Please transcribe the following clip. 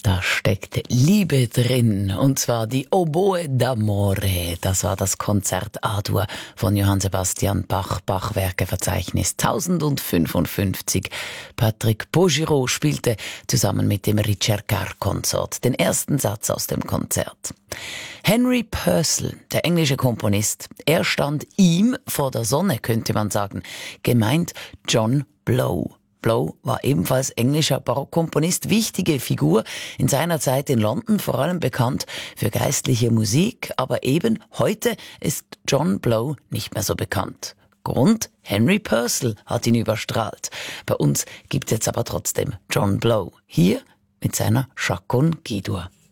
Da steckt Liebe drin, und zwar die Oboe d'Amore. Das war das Konzert A-Dur von Johann Sebastian Bach, Bachwerkeverzeichnis 1055. Patrick Bauguireau spielte zusammen mit dem Ricercar-Consort den ersten Satz aus dem Konzert. Henry Purcell, der englische Komponist, er stand ihm vor der Sonne, könnte man sagen, gemeint John Blow. Blow war ebenfalls englischer Barockkomponist, wichtige Figur in seiner Zeit in London, vor allem bekannt für geistliche Musik, aber eben heute ist John Blow nicht mehr so bekannt. Grund? Henry Purcell hat ihn überstrahlt. Bei uns gibt's jetzt aber trotzdem John Blow, hier mit seiner Chaconne Ghi-Dur.